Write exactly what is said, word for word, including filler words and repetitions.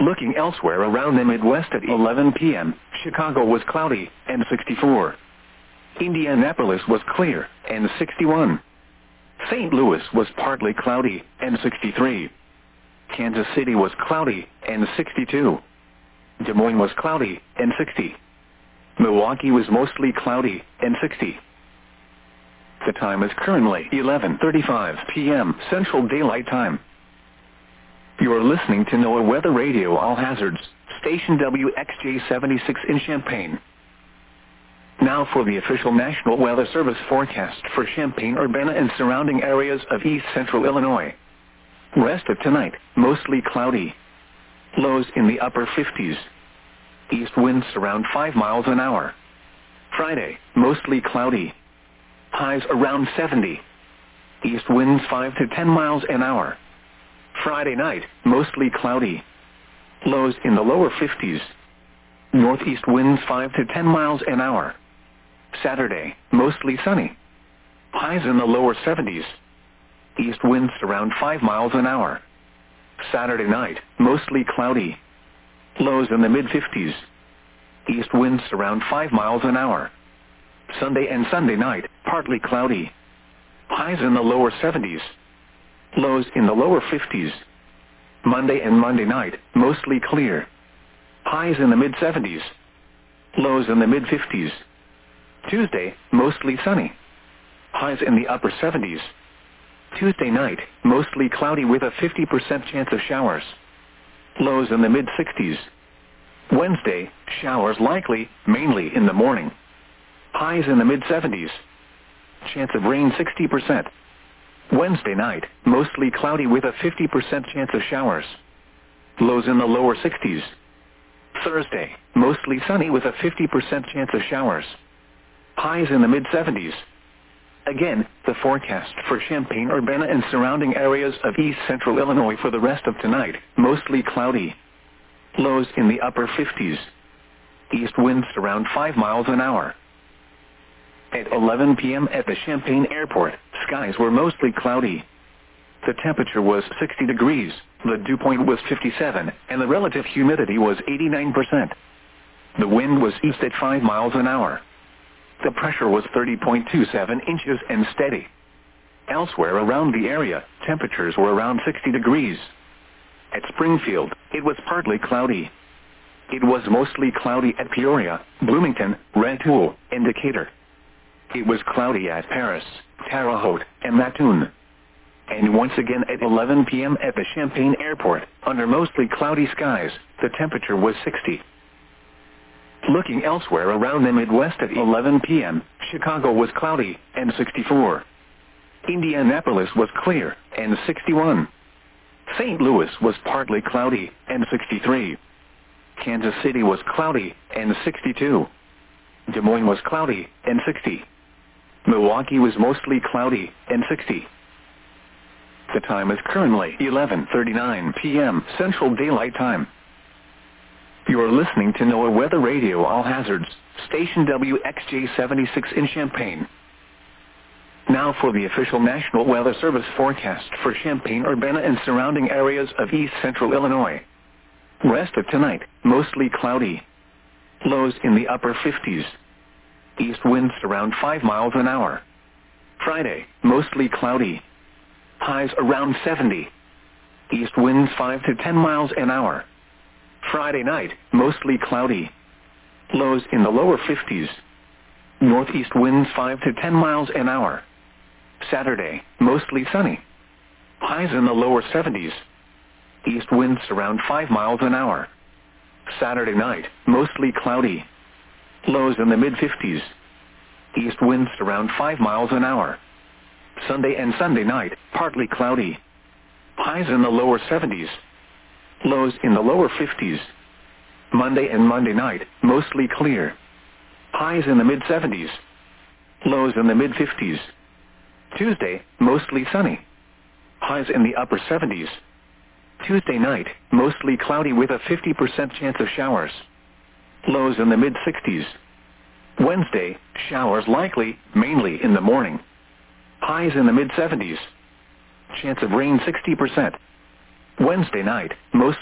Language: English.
Looking elsewhere around the Midwest at eleven p m, Chicago was cloudy and sixty-four. Indianapolis was clear and sixty-one. Saint Louis was partly cloudy and sixty-three. Kansas City was cloudy and sixty-two. Des Moines was cloudy and sixty. Milwaukee was mostly cloudy and sixty. The time is currently eleven thirty-five p m Central Daylight Time. You are listening to NOAA Weather Radio All Hazards, station W X J seventy-six in Champaign. Now for the official National Weather Service forecast for Champaign-Urbana and surrounding areas of east central Illinois. Rest of tonight, mostly cloudy. Lows in the upper fifties. East winds around five miles an hour. Friday, mostly cloudy. Highs around seventy. East winds five to ten miles an hour. Friday night, mostly cloudy. Lows in the lower fifties. Northeast winds five to ten miles an hour. Saturday, mostly sunny. Highs in the lower seventies. East winds around five miles an hour. Saturday night, mostly cloudy. Lows in the mid-fifties. East winds around five miles an hour. Sunday and Sunday night, partly cloudy. Highs in the lower seventies. Lows in the lower fifties. Monday and Monday night, mostly clear. Highs in the mid-seventies. Lows in the mid-fifties. Tuesday, mostly sunny. Highs in the upper seventies. Tuesday night, mostly cloudy with a fifty percent chance of showers. Lows in the mid-sixties. Wednesday, showers likely, mainly in the morning. Highs in the mid-seventies. Chance of rain sixty percent. Wednesday night, mostly cloudy with a fifty percent chance of showers. Lows in the lower sixties. Thursday, mostly sunny with a fifty percent chance of showers. Highs in the mid-seventies. Again, the forecast for Champaign-Urbana and surrounding areas of east central Illinois for the rest of tonight, mostly cloudy. Lows in the upper fifties. East winds around five miles an hour. At eleven p m at the Champaign Airport, skies were mostly cloudy. The temperature was sixty degrees, the dew point was fifty-seven, and the relative humidity was eighty-nine percent. The wind was east at five miles an hour. The pressure was thirty point two seven inches and steady. Elsewhere around the area, temperatures were around sixty degrees. At Springfield, it was partly cloudy. It was mostly cloudy at Peoria, Bloomington, Rantoul, and Decatur. It was cloudy at Paris, Terre Haute, and Mattoon. And once again at eleven p m at the Champaign Airport, under mostly cloudy skies, the temperature was sixty. Looking elsewhere around the Midwest at eleven p m, Chicago was cloudy and sixty-four. Indianapolis was clear and sixty-one. Saint Louis was partly cloudy and sixty-three. Kansas City was cloudy and sixty-two. Des Moines was cloudy and sixty. Milwaukee was mostly cloudy and sixty. The time is currently eleven thirty-nine p m Central Daylight Time. You are listening to NOAA Weather Radio All Hazards, station W X J seventy-six in Champaign. Now for the official National Weather Service forecast for Champaign-Urbana and surrounding areas of east central Illinois. Rest of tonight, mostly cloudy. Lows in the upper fifties. East winds around five miles an hour. Friday, mostly cloudy. Highs around seventy. East winds five to ten miles an hour. Friday night, mostly cloudy. Lows in the lower fifties. Northeast winds five to ten miles an hour. Saturday, mostly sunny. Highs in the lower seventies. East winds around five miles an hour. Saturday night, mostly cloudy. Lows in the mid-fifties. East winds around five miles an hour. Sunday and Sunday night, partly cloudy. Highs in the lower seventies. Lows in the lower fifties. Monday and Monday night, mostly clear. Highs in the mid-seventies. Lows in the mid-fifties. Tuesday, mostly sunny. Highs in the upper seventies. Tuesday night, mostly cloudy with a fifty percent chance of showers. Lows in the mid-sixties. Wednesday, showers likely, mainly in the morning. Highs in the mid-seventies. Chance of rain sixty percent. Wednesday night, mostly